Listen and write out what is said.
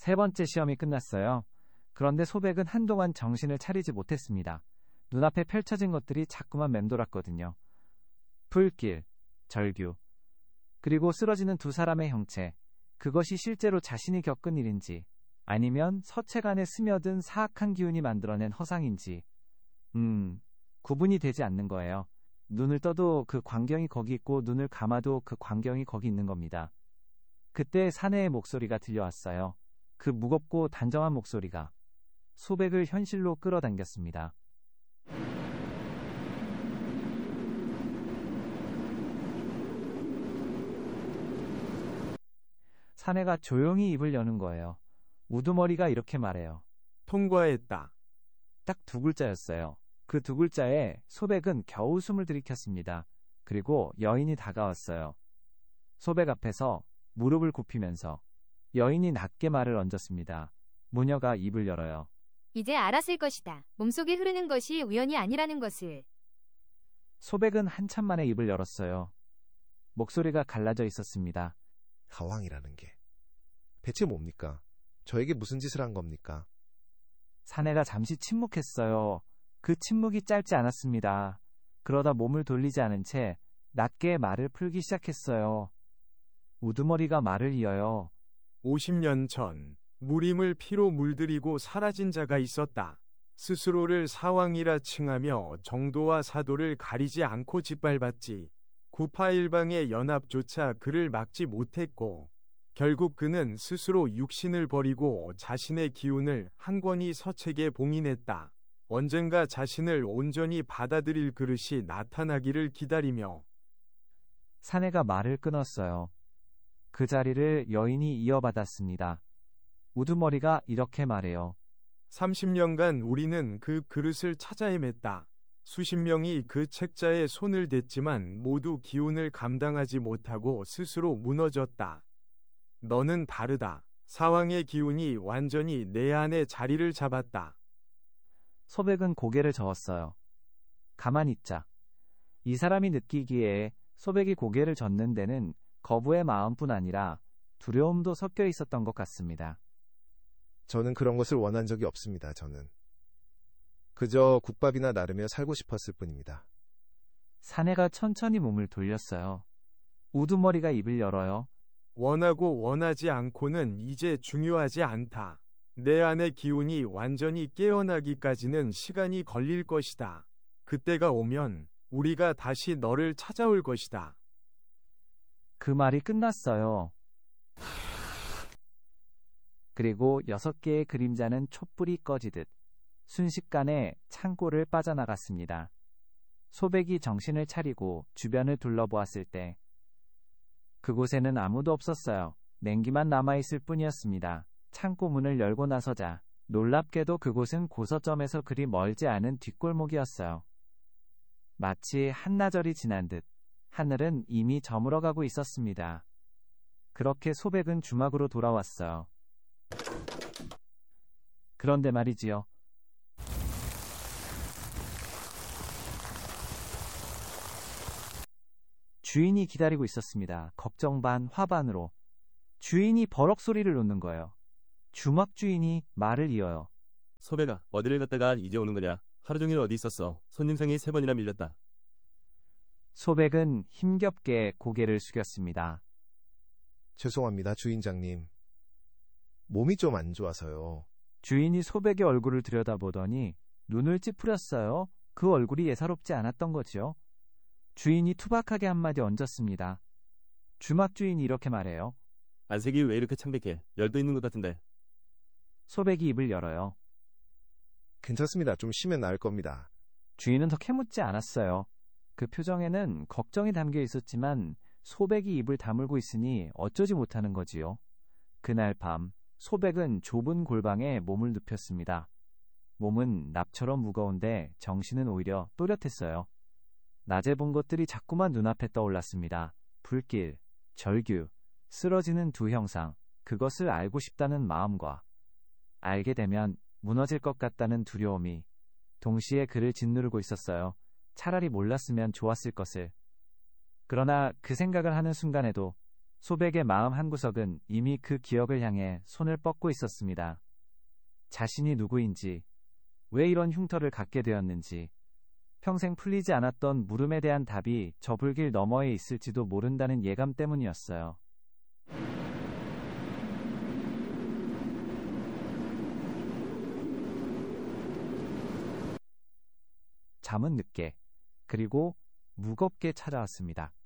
세 번째 시험이 끝났어요. 그런데 소백은 한동안 정신을 차리지 못했습니다. 눈앞에 펼쳐진 것들이 자꾸만 맴돌았거든요. 불길, 절규, 그리고 쓰러지는 두 사람의 형체. 그것이 실제로 자신이 겪은 일인지, 아니면 서체간에 스며든 사악한 기운이 만들어낸 허상인지, 구분이 되지 않는 거예요. 눈을 떠도 그 광경이 거기 있고 눈을 감아도 그 광경이 거기 있는 겁니다. 그때 사내의 목소리가 들려왔어요. 그 무겁고 단정한 목소리가 소백을 현실로 끌어당겼습니다. 사내가 조용히 입을 여는 거예요. 우두머리가 이렇게 말해요. 통과했다. 딱 두 글자였어요. 그 두 글자에 소백은 겨우 숨을 들이켰습니다. 그리고 여인이 다가왔어요. 소백 앞에서 무릎을 굽히면서 여인이 낮게 말을 얹었습니다. 모녀가 입을 열어요. 이제 알았을 것이다. 몸속에 흐르는 것이 우연이 아니라는 것을. 소백은 한참 만에 입을 열었어요. 목소리가 갈라져 있었습니다. 가왕이라는 게 대체 뭡니까? 저에게 무슨 짓을 한 겁니까? 사내가 잠시 침묵했어요. 그 침묵이 짧지 않았습니다. 그러다 몸을 돌리지 않은 채 낮게 말을 풀기 시작했어요. 우두머리가 말을 이어요. 50년 전 무림을 피로 물들이고 사라진 자가 있었다. 스스로를 사왕이라 칭하며 정도와 사도를 가리지 않고 짓밟았지. 구파일방의 연합조차 그를 막지 못했고 결국 그는 스스로 육신을 버리고 자신의 기운을 한권히 서책에 봉인했다. 언젠가 자신을 온전히 받아들일 그릇이 나타나기를 기다리며. 사내가 말을 끊었어요. 그 자리를 여인이 이어받았습니다. 우두머리가 이렇게 말해요. 30년간 우리는 그 그릇을 찾아 헤맸다. 수십 명이 그 책자에 손을 댔지만 모두 기운을 감당하지 못하고 스스로 무너졌다. 너는 다르다. 사왕의 기운이 완전히 내 안에 자리를 잡았다. 소백은 고개를 저었어요. 가만히 있자. 이 사람이 느끼기에 소백이 고개를 젓는 데는 거부의 마음뿐 아니라 두려움도 섞여 있었던 것 같습니다. 저는 그런 것을 원한 적이 없습니다. 저는 그저 국밥이나 나르며 살고 싶었을 뿐입니다. 사내가 천천히 몸을 돌렸어요. 우두머리가 입을 열어요. 원하고 원하지 않고는 이제 중요하지 않다. 내 안의 기운이 완전히 깨어나기까지는 시간이 걸릴 것이다. 그때가 오면 우리가 다시 너를 찾아올 것이다. 그 말이 끝났어요. 그리고 6개의 그림자는 촛불이 꺼지듯 순식간에 창고를 빠져나갔습니다. 소백이 정신을 차리고 주변을 둘러보았을 때 그곳에는 아무도 없었어요. 냉기만 남아있을 뿐이었습니다. 창고 문을 열고 나서자 놀랍게도 그곳은 고서점에서 그리 멀지 않은 뒷골목이었어요. 마치 한나절이 지난 듯 하늘은 이미 저물어가고 있었습니다. 그렇게 소백은 주막으로 돌아왔어요. 그런데 말이지요. 주인이 기다리고 있었습니다. 걱정 반, 화 반으로. 주인이 버럭 소리를 놓는 거예요. 주막 주인이 말을 이어요. 소백아, 어디를 갔다가 이제 오는 거냐? 하루 종일 어디 있었어? 손님상이 3번이나 밀렸다. 소백은 힘겹게 고개를 숙였습니다. 죄송합니다, 주인장님. 몸이 좀 안 좋아서요. 주인이 소백의 얼굴을 들여다보더니 눈을 찌푸렸어요. 그 얼굴이 예사롭지 않았던 거지요. 주인이 투박하게 한마디 얹었습니다. 주막 주인이 이렇게 말해요. 안색이 왜 이렇게 창백해? 열도 있는 것 같은데. 소백이 입을 열어요. 괜찮습니다. 좀 쉬면 나을 겁니다. 주인은 더 캐묻지 않았어요. 그 표정에는 걱정이 담겨 있었지만 소백이 입을 다물고 있으니 어쩌지 못하는 거지요. 그날 밤 소백은 좁은 골방에 몸을 눕혔습니다. 몸은 납처럼 무거운데 정신은 오히려 또렷했어요. 낮에 본 것들이 자꾸만 눈앞에 떠올랐습니다. 불길, 절규, 쓰러지는 두 형상, 그것을 알고 싶다는 마음과 알게 되면 무너질 것 같다는 두려움이 동시에 그를 짓누르고 있었어요. 차라리 몰랐으면 좋았을 것을. 그러나 그 생각을 하는 순간에도 소백의 마음 한구석은 이미 그 기억을 향해 손을 뻗고 있었습니다. 자신이 누구인지, 왜 이런 흉터를 갖게 되었는지, 평생 풀리지 않았던 물음에 대한 답이 저 불길 너머에 있을지도 모른다는 예감 때문이었어요. 잠은 늦게, 그리고 무겁게 찾아왔습니다.